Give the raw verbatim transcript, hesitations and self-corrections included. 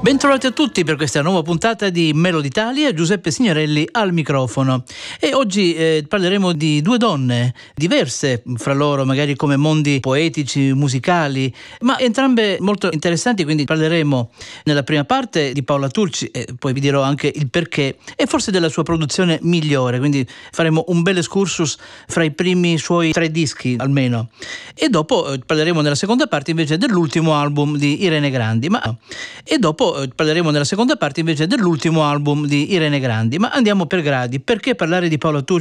Bentrovati a tutti per questa nuova puntata di Melody Italia, Giuseppe Signorelli al microfono. E oggi eh, parleremo di due donne diverse fra loro, magari come mondi poetici, musicali, ma entrambe molto interessanti, quindi parleremo nella prima parte di Paola Turci e poi vi dirò anche il perché e forse della sua produzione migliore, quindi faremo un bel excursus fra i primi suoi tre dischi almeno. E dopo eh, parleremo nella seconda parte invece dell'ultimo album di Irene Grandi, ma e dopo parleremo nella seconda parte invece dell'ultimo album di Irene Grandi, ma andiamo per gradi. Perché parlare di Paola Turci?